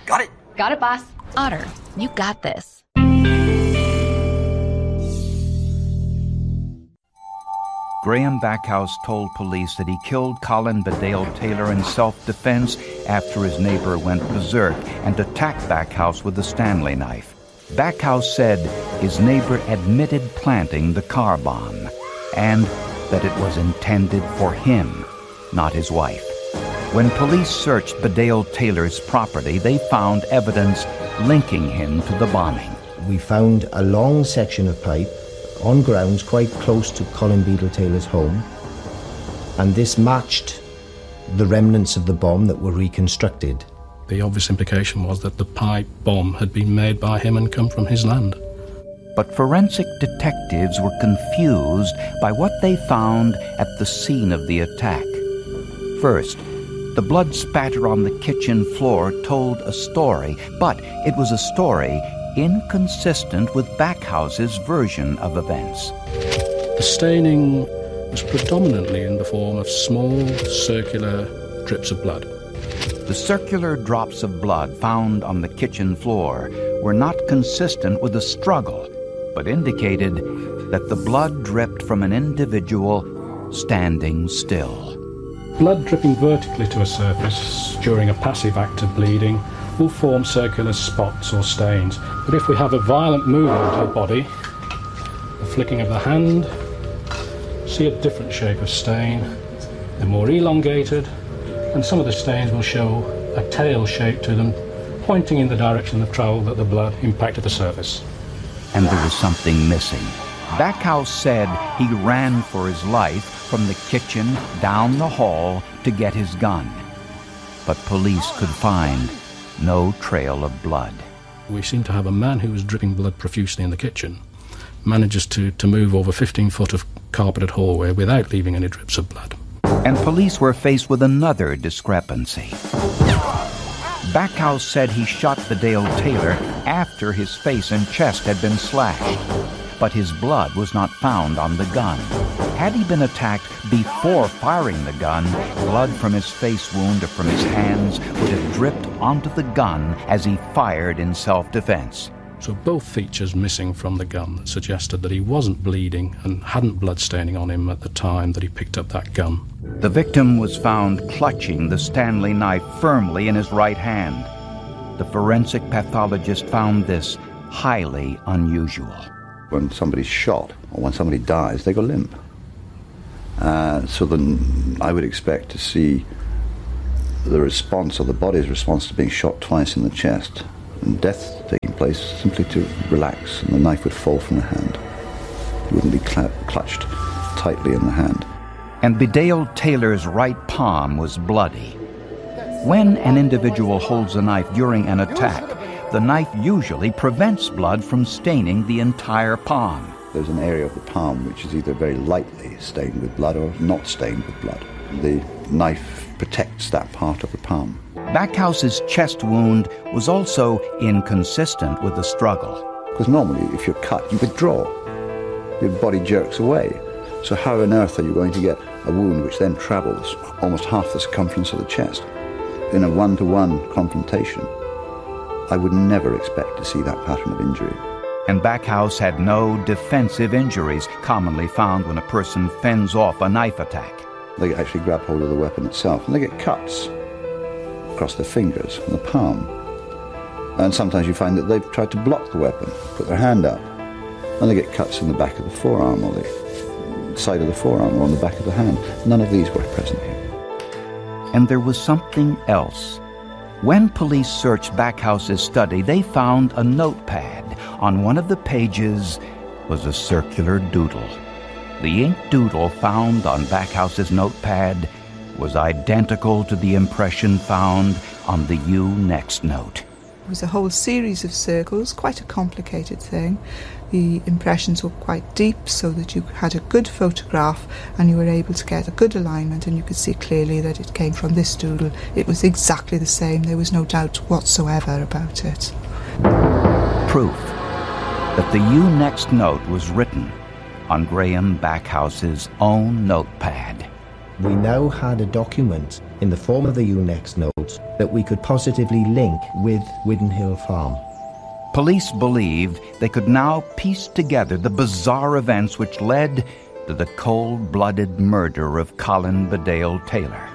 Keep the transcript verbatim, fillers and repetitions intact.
Got it? Got it, boss. Otter, you got this. Graham Backhouse told police that he killed Colin Bedale Taylor in self-defense after his neighbor went berserk and attacked Backhouse with a Stanley knife. Backhouse said his neighbor admitted planting the car bomb and that it was intended for him, not his wife. When police searched Bedale Taylor's property, they found evidence linking him to the bombing. We found a long section of pipe on grounds quite close to Colin Bedale Taylor's home, and this matched the remnants of the bomb that were reconstructed. The obvious implication was that the pipe bomb had been made by him and come from his land. But forensic detectives were confused by what they found at the scene of the attack. First, the blood spatter on the kitchen floor told a story, but it was a story inconsistent with Backhouse's version of events. The staining was predominantly in the form of small, circular drips of blood. The circular drops of blood found on the kitchen floor were not consistent with the struggle, but indicated that the blood dripped from an individual standing still. Blood dripping vertically to a surface during a passive act of bleeding will form circular spots or stains. But if we have a violent movement of the body, a flicking of the hand, see a different shape of stain. They're more elongated, and some of the stains will show a tail shape to them, pointing in the direction of travel that the blood impacted the surface. And there was something missing. Backhouse said he ran for his life from the kitchen down the hall to get his gun. But police could find no trail of blood. We seem to have a man who was dripping blood profusely in the kitchen, manages to, to move over fifteen foot of carpeted hallway without leaving any drips of blood. And police were faced with another discrepancy. Backhouse said he shot Bedale Taylor after his face and chest had been slashed, but his blood was not found on the gun. Had he been attacked before firing the gun, blood from his face wound or from his hands would have dripped onto the gun as he fired in self-defense. So both features missing from the gun that suggested that he wasn't bleeding and hadn't blood staining on him at the time that he picked up that gun. The victim was found clutching the Stanley knife firmly in his right hand. The forensic pathologist found this highly unusual. When somebody's shot or when somebody dies, they go limp. Uh, so then I would expect to see the response or the body's response to being shot twice in the chest and death taking place simply to relax, and the knife would fall from the hand. It wouldn't be cl- clutched tightly in the hand. And Bedale Taylor's right palm was bloody. When an individual holds a knife during an attack, the knife usually prevents blood from staining the entire palm. There's an area of the palm which is either very lightly stained with blood or not stained with blood. The knife protects that part of the palm. Backhouse's chest wound was also inconsistent with the struggle. Because normally, if you're cut, you withdraw. Your body jerks away. So how on earth are you going to get a wound which then travels almost half the circumference of the chest? In a one-to-one confrontation, I would never expect to see that pattern of injury. And Backhouse had no defensive injuries commonly found when a person fends off a knife attack. They actually grab hold of the weapon itself, and they get cuts across their fingers and the palm. And sometimes you find that they've tried to block the weapon, put their hand up, and they get cuts in the back of the forearm or the side of the forearm or on the back of the hand. None of these were present here. And there was something else. When police searched Backhouse's study, they found a notepad. On one of the pages was a circular doodle. The ink doodle found on Backhouse's notepad was identical to the impression found on the U next note. It was a whole series of circles, quite a complicated thing. The impressions were quite deep so that you had a good photograph and you were able to get a good alignment, and you could see clearly that it came from this doodle. It was exactly the same. There was no doubt whatsoever about it. Proof that the U next note was written on Graham Backhouse's own notepad. we now had a document in the form of the Unex notes that we could positively link with Widdenhill Farm. Police believed they could now piece together the bizarre events which led to the cold-blooded murder of Colin Bedale Taylor.